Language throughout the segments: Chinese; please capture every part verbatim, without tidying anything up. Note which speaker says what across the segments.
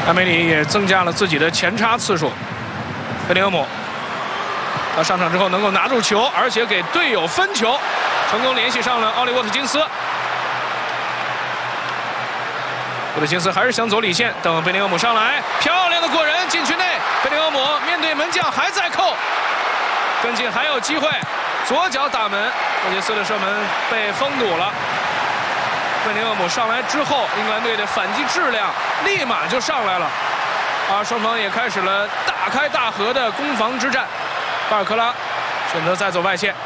Speaker 1: 阿梅里也增加了自己的前插次数。贝林厄姆，他上场之后能够拿住球，而且给队友分球，成功联系上了奥利沃特金斯。沃特金斯还是想走里线，等贝林厄姆上来，漂亮的过人，禁区内，贝林厄姆面对门将还在扣，跟进还有机会，左脚打门，洛杰斯的射门被封堵了。贝林厄姆上来之后，英格兰队的反击质量立马就上来了，啊，双方也开始了大开大合的攻防之战。巴尔科拉选择再走外线，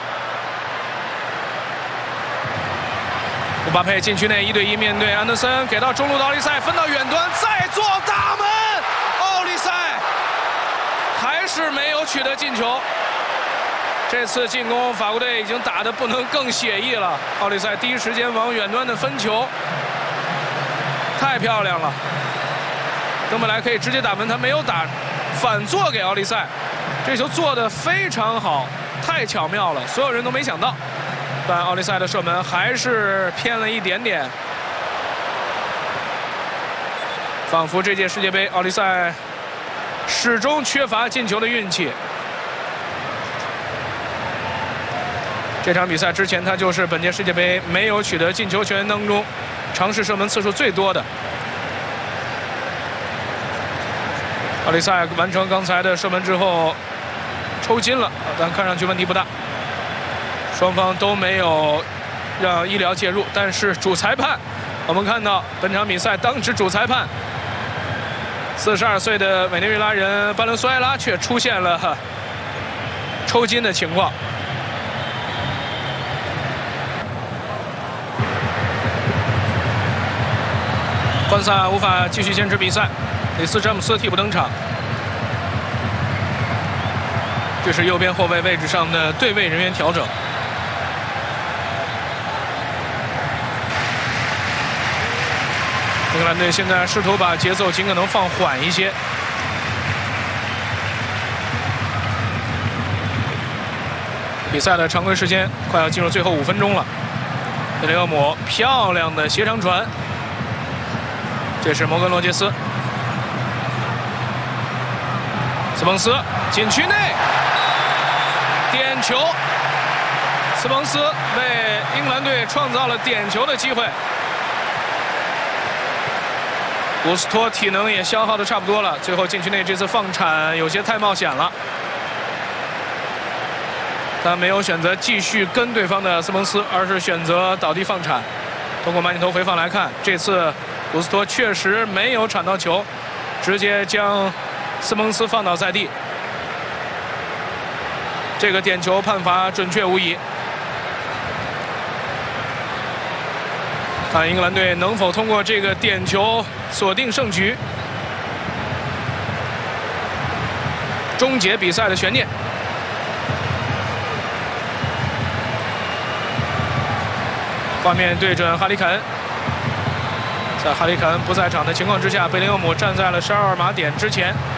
Speaker 1: 姆巴佩禁区内一对一面对安德森，给到中路的奥利塞，分到远端，再做大门，奥利塞还是没有取得进球。这次进攻，法国队已经打得不能更写意了。奥利塞第一时间往远端的分球，太漂亮了。登贝莱可以直接打门，他没有打，反做给奥利塞，这球做得非常好，太巧妙了，所有人都没想到。但奥利塞的射门还是偏了一点点，仿佛这届世界杯奥利塞始终缺乏进球的运气。这场比赛之前，他就是本届世界杯没有取得进球球员当中尝试射门次数最多的。奥利塞完成刚才的射门之后抽筋了，但看上去问题不大。双方都没有让医疗介入，但是主裁判，我们看到本场比赛当值主裁判四十二岁的委内瑞拉人巴伦苏埃拉却出现了抽筋的情况。观萨无法继续坚持比赛，里斯詹姆斯替补登场。这是右边后卫位置上的对位人员调整。英格兰队现在试图把节奏尽可能放缓一些。比赛的常规时间快要进入最后五分钟了。贝林厄姆漂亮的斜长传。这是摩根·罗杰斯，斯彭斯禁区内点球，斯彭斯为英格兰队创造了点球的机会。古斯托体能也消耗的差不多了，最后禁区内这次放铲有些太冒险了，他没有选择继续跟对方的斯彭斯，而是选择倒地放铲。通过慢镜头回放来看，这次古斯托确实没有铲到球，直接将斯彭斯放倒在地。这个点球判罚准确无疑。看英格兰队能否通过这个点球锁定胜局，终结比赛的悬念。画面对准哈里凯恩，在哈里凯恩不在场的情况之下，贝林厄姆站在了十二码点之前。